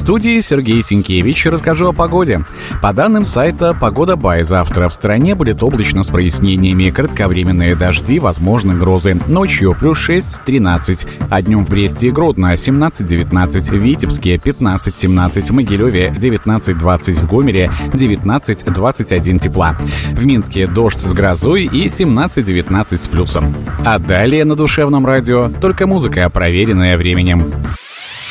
студии Сергей Сенкевич. Расскажу о погоде. По данным сайта «Погода Бай», завтра в стране будет облачно с прояснениями. Кратковременные дожди, возможны грозы. Ночью плюс 6-13, а днем в Бресте и Гродно 17-19, в Витебске 15-17, в Могилеве 19-20, в Гомеле 19-21 тепла. В Минске дождь с грозой и 17-19 с плюсом. А далее на Душевном радио только музыка, проверенная временем.